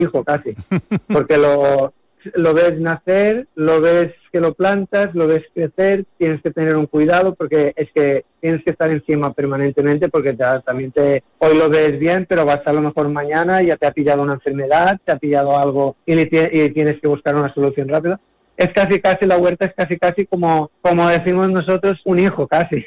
hijo casi, porque lo ves nacer, lo ves que lo plantas, lo ves crecer, tienes que tener un cuidado porque es que tienes que estar encima permanentemente porque hoy lo ves bien, pero vas a lo mejor mañana ya te ha pillado una enfermedad, te ha pillado algo y tienes que buscar una solución rápida. Es casi la huerta es casi como decimos nosotros, un hijo casi.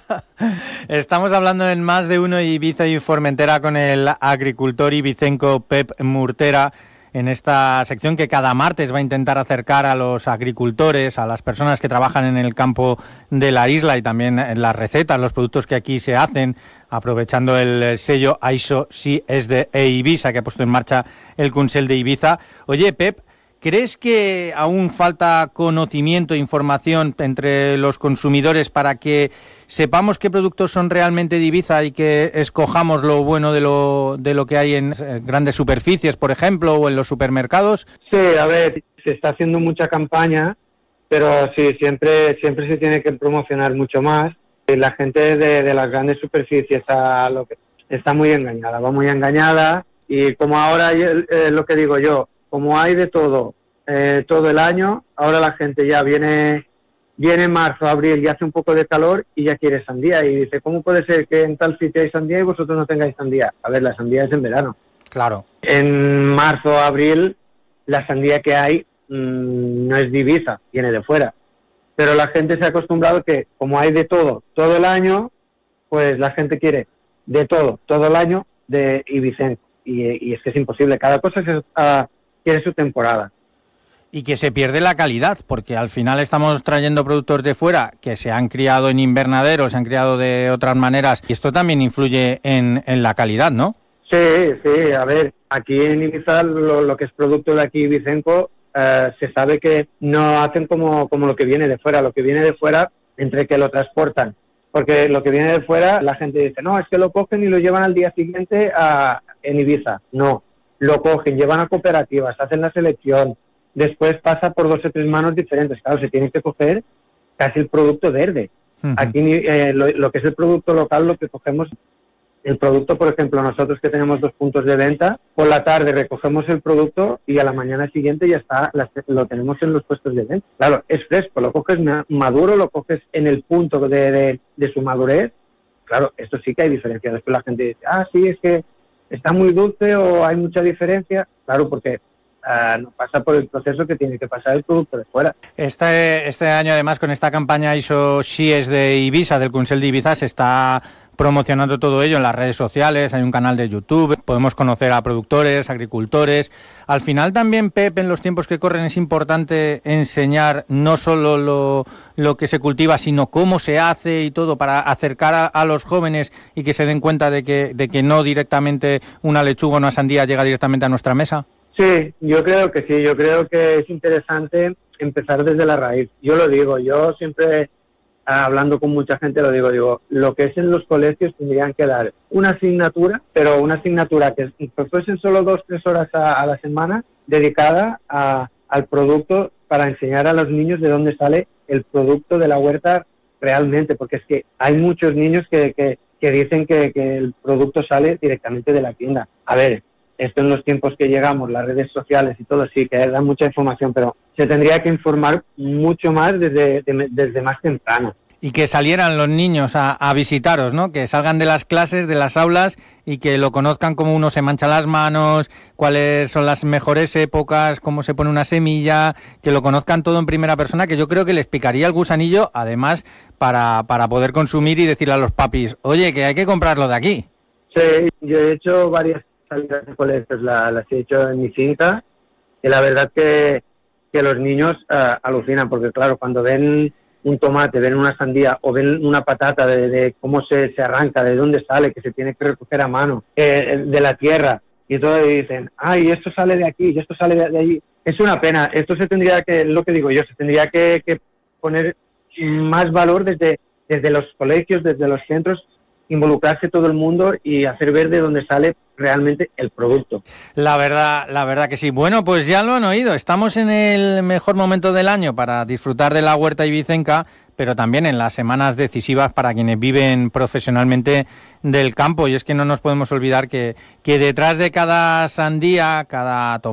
Estamos hablando en Más de Uno Ibiza y Formentera con el agricultor ibicenco Pep Murtera, en esta sección que cada martes va a intentar acercar a los agricultores, a las personas que trabajan en el campo de la isla y también en las recetas, los productos que aquí se hacen, aprovechando el sello ISO CSD e Ibiza que ha puesto en marcha el Consell de Ibiza. Oye, Pep, ¿crees que aún falta conocimiento, información entre los consumidores para que sepamos qué productos son realmente de Ibiza y que escojamos lo bueno de lo que hay en grandes superficies, por ejemplo, o en los supermercados? Sí, a ver, se está haciendo mucha campaña, pero sí, siempre se tiene que promocionar mucho más. Y la gente de las grandes superficies está muy engañada, va muy engañada, y como ahora lo que digo yo, como hay de todo el año, ahora la gente ya viene marzo, abril y hace un poco de calor y ya quiere sandía y dice, ¿cómo puede ser que en tal sitio hay sandía y vosotros no tengáis sandía? A ver, la sandía es en verano. Claro. En marzo, abril, la sandía que hay no es de Ibiza, viene de fuera. Pero la gente se ha acostumbrado que como hay de todo el año, pues la gente quiere de todo el año de ibicenco. Y es que es imposible, cada cosa tiene su temporada. Y que se pierde la calidad, porque al final estamos trayendo productos de fuera que se han criado en invernaderos, se han criado de otras maneras, y esto también influye en la calidad, ¿no? Sí, a ver, aquí en Ibiza lo que es producto de aquí ibicenco, se sabe que no hacen como lo que viene de fuera. Lo que viene de fuera, entre que lo transportan, porque lo que viene de fuera, la gente dice, no, es que lo cogen y lo llevan al día siguiente en Ibiza. No, lo cogen, llevan a cooperativas, hacen la selección, después pasa por 2 o 3 manos diferentes. Claro, se tiene que coger casi el producto verde. Uh-huh. Aquí lo que es el producto local, lo que cogemos, el producto, por ejemplo, nosotros que tenemos 2 puntos de venta, por la tarde recogemos el producto y a la mañana siguiente ya está, lo tenemos en los puestos de venta. Claro, es fresco, lo coges maduro, lo coges en el punto de su madurez. Claro, esto sí que hay diferencia. Después la gente dice, sí, es que está muy dulce o hay mucha diferencia. Claro, porque no pasa por el proceso que tiene que pasar el producto de fuera. Este año, además, con esta campaña ISO CSD de Ibiza, del Consell de Ibiza, se está promocionando todo ello en las redes sociales, hay un canal de YouTube, podemos conocer a productores, agricultores. Al final también, Pep, en los tiempos que corren es importante enseñar no solo lo que se cultiva, sino cómo se hace y todo, para acercar a los jóvenes y que se den cuenta de que no directamente una lechuga o una sandía llega directamente a nuestra mesa. Sí, yo creo que sí, yo creo que es interesante empezar desde la raíz. Yo lo digo, yo siempre, hablando con mucha gente, digo, lo que es en los colegios tendrían que dar una asignatura, pero una asignatura que fuesen solo 2 o 3 horas a la semana dedicada al producto, para enseñar a los niños de dónde sale el producto de la huerta realmente, porque es que hay muchos niños que dicen que el producto sale directamente de la tienda. A ver, esto en los tiempos que llegamos, las redes sociales y todo, sí que dan mucha información, pero se tendría que informar mucho más desde más temprano. Y que salieran los niños a visitaros, ¿no? Que salgan de las clases, de las aulas, y que lo conozcan, cómo uno se mancha las manos, cuáles son las mejores épocas, cómo se pone una semilla, que lo conozcan todo en primera persona, que yo creo que les picaría el gusanillo, además, para poder consumir y decirle a los papis, oye, que hay que comprarlo de aquí. Sí, yo he hecho varias salidas de colegios, las he hecho en mi finca, y la verdad que los niños alucinan, porque claro, cuando ven un tomate, ven una sandía o ven una patata de cómo se arranca, de dónde sale, que se tiene que recoger a mano, de la tierra, y todo, y dicen, y esto sale de aquí, y esto sale de allí. Es una pena, esto se tendría que, lo que digo yo, se tendría que poner más valor desde los colegios, desde los centros, involucrarse todo el mundo y hacer ver de dónde sale realmente el producto. La verdad que sí. Bueno, pues ya lo han oído. Estamos en el mejor momento del año para disfrutar de la huerta ibicenca, pero también en las semanas decisivas para quienes viven profesionalmente del campo. Y es que no nos podemos olvidar que detrás de cada sandía, cada tomate,